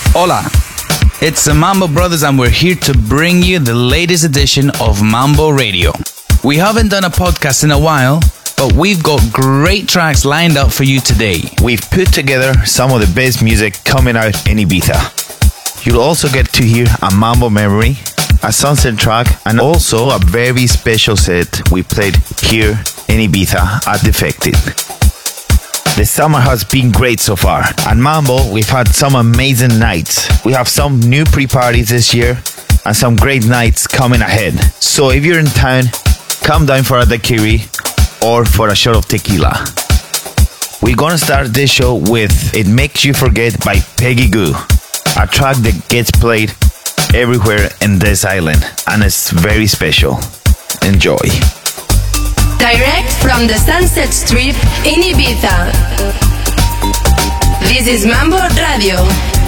Hola, it's the Mambo Brothers and we're here to bring you the latest edition of Mambo Radio. We haven't done a podcast in a while, but we've got great tracks lined up for you today. We've put together some of the best music coming out in Ibiza. You'll also get to hear a Mambo memory, a sunset track, and also a very special set we played here in Ibiza at Defected. The summer has been great so far. At Mambo, we've had some amazing nights. We have some new pre-parties this year and some great nights coming ahead. So if you're in town, come down for a daiquiri or for a shot of tequila. We're gonna start this show with It Makes You Forget by Peggy Gou, a track that gets played everywhere in this island and it's very special. Enjoy. Direct from the Sunset Strip in Ibiza. This is Mambo Radio.